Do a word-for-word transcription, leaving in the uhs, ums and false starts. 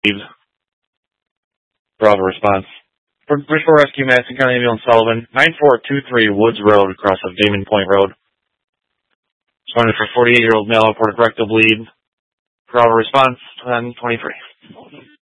Bravo response. For Bridgeport Rescue, Madison County Ambulance Sullivan, nine four two three Woods Road, across of Damon Point Road. Responded for forty-eight-year-old male, reported rectal bleed. Bravo response, ten twenty-three.